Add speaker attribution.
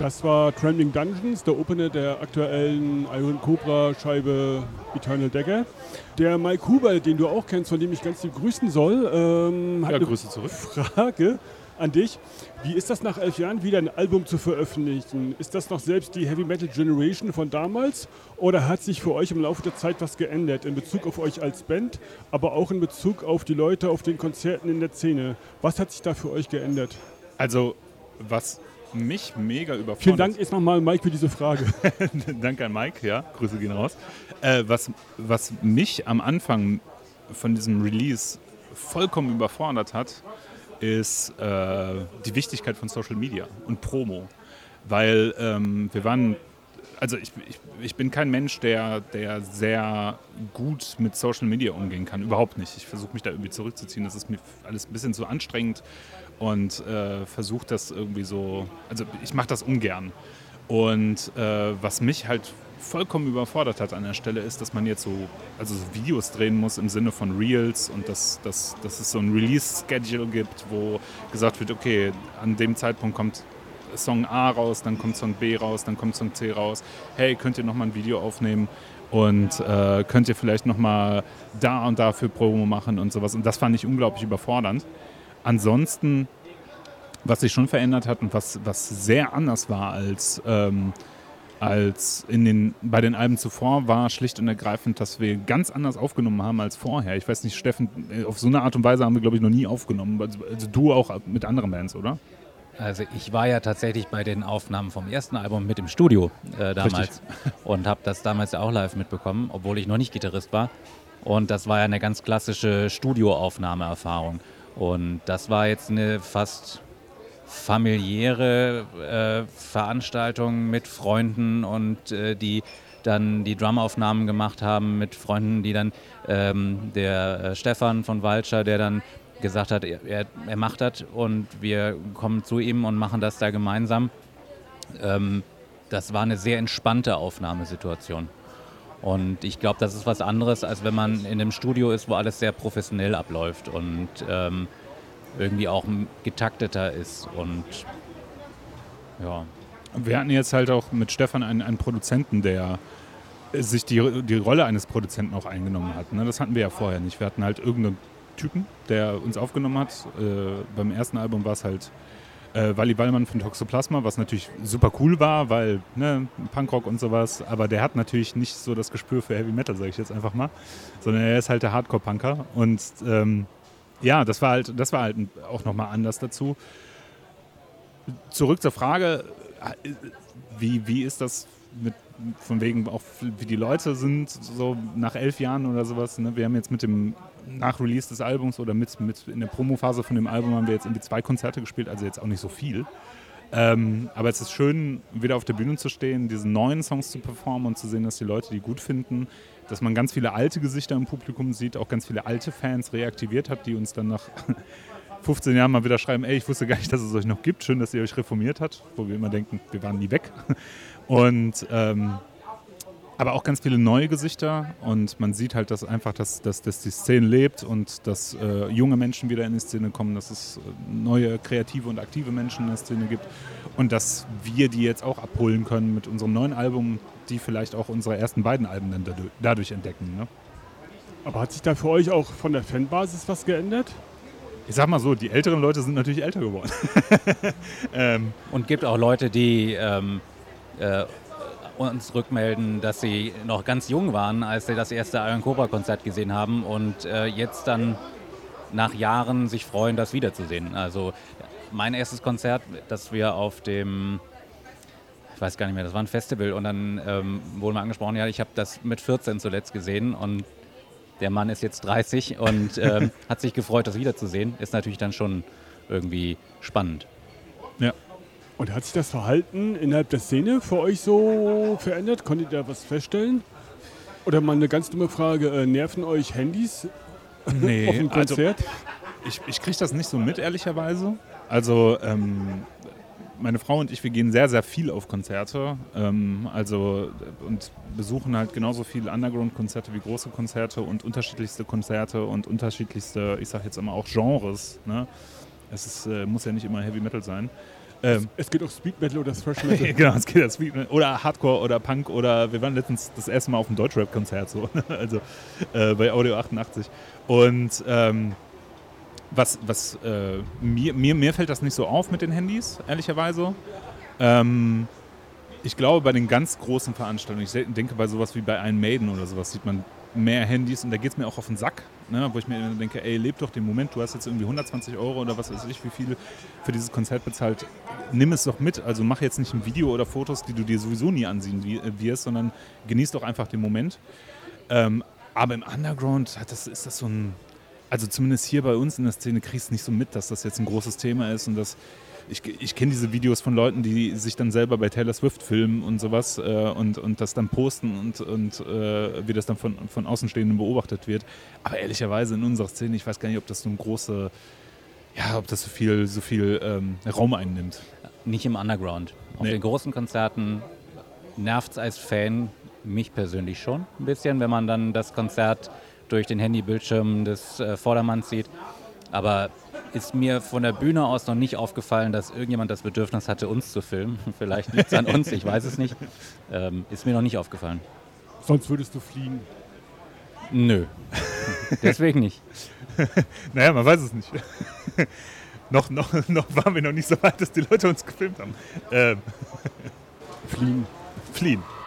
Speaker 1: Das war Trembling Dungeons, der Opener der aktuellen Iron Cobra Scheibe Eternal Dagger. Der Mike Huber, den du auch kennst, von dem ich ganz lieb grüßen soll, hat eine
Speaker 2: Grüße zurück.
Speaker 1: Frage an dich. Wie ist das nach 11 Jahren wieder ein Album zu veröffentlichen? Ist das noch selbst die Heavy Metal Generation von damals oder hat sich für euch im Laufe der Zeit was geändert in Bezug auf euch als Band, aber auch in Bezug auf die Leute auf den Konzerten in der Szene? Was hat sich da für euch geändert?
Speaker 2: Also, was mich mega überfordert...
Speaker 1: Vielen Dank jetzt nochmal, Mike, für diese Frage.
Speaker 2: Danke an Mike, ja, Grüße gehen raus. Was mich am Anfang von diesem Release vollkommen überfordert hat, ist die Wichtigkeit von Social Media und Promo. Weil wir waren, also ich bin kein Mensch, der sehr gut mit Social Media umgehen kann. Überhaupt nicht. Ich versuche mich da irgendwie zurückzuziehen. Das ist mir alles ein bisschen zu anstrengend und versuche das irgendwie so, also ich mache das ungern. Und was mich halt vollkommen überfordert hat an der Stelle ist, dass man jetzt so Videos drehen muss im Sinne von Reels und dass es so ein Release-Schedule gibt, wo gesagt wird, okay, an dem Zeitpunkt kommt Song A raus, dann kommt Song B raus, dann kommt Song C raus. Hey, könnt ihr nochmal ein Video aufnehmen und könnt ihr vielleicht nochmal da und da für Promo machen und sowas. Und das fand ich unglaublich überfordernd. Ansonsten, was sich schon verändert hat und was sehr anders war als bei den Alben zuvor, war schlicht und ergreifend, dass wir ganz anders aufgenommen haben als vorher. Ich weiß nicht, Steffen, auf so eine Art und Weise haben wir, glaube ich, noch nie aufgenommen. Also du auch mit anderen Bands, oder?
Speaker 3: Also ich war ja tatsächlich bei den Aufnahmen vom ersten Album mit im Studio damals. Richtig. Und habe das damals ja auch live mitbekommen, obwohl ich noch nicht Gitarrist war. Und das war ja eine ganz klassische Studioaufnahmeerfahrung. Und das war jetzt eine fast familiäre Veranstaltungen mit Freunden und die dann die Drumaufnahmen gemacht haben mit Freunden, die dann der Stefan von Walcher, der dann gesagt hat, er macht das und wir kommen zu ihm und machen das da gemeinsam. Das war eine sehr entspannte Aufnahmesituation. Und ich glaube, das ist was anderes, als wenn man in einem Studio ist, wo alles sehr professionell abläuft und irgendwie auch getakteter ist und ja.
Speaker 2: Wir hatten jetzt halt auch mit Stefan einen Produzenten, der sich die Rolle eines Produzenten auch eingenommen hat. Ne? Das hatten wir ja vorher nicht. Wir hatten halt irgendeinen Typen, der uns aufgenommen hat. Beim ersten Album war es halt Wally Wallmann von Toxoplasma, was natürlich super cool war, weil Punkrock und sowas, aber der hat natürlich nicht so das Gespür für Heavy Metal, sage ich jetzt einfach mal, sondern er ist halt der Hardcore-Punker und ja, das war halt auch nochmal anders dazu. Zurück zur Frage, wie ist das von wegen auch, wie die Leute sind, so nach 11 Jahren oder sowas. Ne? Wir haben jetzt mit dem Nach-Release des Albums oder mit in der Promophase von dem Album haben wir jetzt irgendwie 2 Konzerte gespielt, also jetzt auch nicht so viel. Aber es ist schön, wieder auf der Bühne zu stehen, diese neuen Songs zu performen und zu sehen, dass die Leute die gut finden, dass man ganz viele alte Gesichter im Publikum sieht, auch ganz viele alte Fans reaktiviert hat, die uns dann nach 15 Jahren mal wieder schreiben, ey, ich wusste gar nicht, dass es euch noch gibt, schön, dass ihr euch reformiert habt, wo wir immer denken, wir waren nie weg. Und aber auch ganz viele neue Gesichter und man sieht halt, dass einfach, dass die Szene lebt und dass junge Menschen wieder in die Szene kommen, dass es neue kreative und aktive Menschen in der Szene gibt und dass wir die jetzt auch abholen können mit unserem neuen Album, die vielleicht auch unsere ersten beiden Alben dann dadurch entdecken. Ne?
Speaker 1: Aber hat sich da für euch auch von der Fanbasis was geändert?
Speaker 2: Ich sag mal so, die älteren Leute sind natürlich älter geworden.
Speaker 3: Und gibt auch Leute, die uns rückmelden, dass sie noch ganz jung waren, als sie das erste Iron Cobra Konzert gesehen haben und jetzt dann nach Jahren sich freuen, das wiederzusehen. Also mein erstes Konzert, das wir auf dem, ich weiß gar nicht mehr, das war ein Festival und dann wurde mir angesprochen, ja, ich habe das mit 14 zuletzt gesehen und der Mann ist jetzt 30 und hat sich gefreut, das wiederzusehen. Ist natürlich dann schon irgendwie spannend.
Speaker 2: Ja.
Speaker 1: Und hat sich das Verhalten innerhalb der Szene für euch so verändert? Konntet ihr da was feststellen? Oder mal eine ganz dumme Frage, nerven euch Handys auf dem Konzert?
Speaker 2: Also ich kriege das nicht so mit, ehrlicherweise. Also meine Frau und ich, wir gehen sehr, sehr viel auf Konzerte und besuchen halt genauso viele Underground-Konzerte wie große Konzerte und unterschiedlichste Konzerte und unterschiedlichste, ich sag jetzt immer auch Genres. Ne? Es muss ja nicht immer Heavy Metal sein.
Speaker 1: Es geht auch Speed Metal oder Thrash Metal.
Speaker 2: Genau, es geht Speed Metal oder Hardcore oder Punk oder wir waren letztens das erste Mal auf einem Deutschrap-Konzert, so, also bei Audio 88. Und mir fällt das nicht so auf mit den Handys, ehrlicherweise. Ich glaube, bei den ganz großen Veranstaltungen, ich denke bei sowas wie bei Iron Maiden oder sowas, sieht man mehr Handys und da geht es mir auch auf den Sack, ne, wo ich mir denke, ey, leb doch den Moment, du hast jetzt irgendwie 120 € oder was weiß ich, wie viel für dieses Konzert bezahlt, nimm es doch mit, also mach jetzt nicht ein Video oder Fotos, die du dir sowieso nie ansehen wirst, sondern genieß doch einfach den Moment. Aber im Underground ist das so ein, also zumindest hier bei uns in der Szene kriegst du nicht so mit, dass das jetzt ein großes Thema ist und dass ich kenne diese Videos von Leuten, die sich dann selber bei Taylor Swift filmen und sowas und das dann posten und wie das dann von Außenstehenden beobachtet wird. Aber ehrlicherweise in unserer Szene, ich weiß gar nicht, ob das so ein große, ja, ob das so viel Raum einnimmt.
Speaker 3: Nicht im Underground. Auf den großen Konzerten nervt es als Fan mich persönlich schon ein bisschen, wenn man dann das Konzert durch den Handybildschirm des Vordermanns sieht. Aber ist mir von der Bühne aus noch nicht aufgefallen, dass irgendjemand das Bedürfnis hatte, uns zu filmen. Vielleicht liegt es an uns, ich weiß es nicht. Ist mir noch nicht aufgefallen.
Speaker 1: Sonst würdest du fliehen.
Speaker 3: Nö, deswegen nicht.
Speaker 2: Naja, man weiß es nicht. noch waren wir noch nicht so weit, dass die Leute uns gefilmt haben.
Speaker 1: Fliehen.
Speaker 2: Fliehen.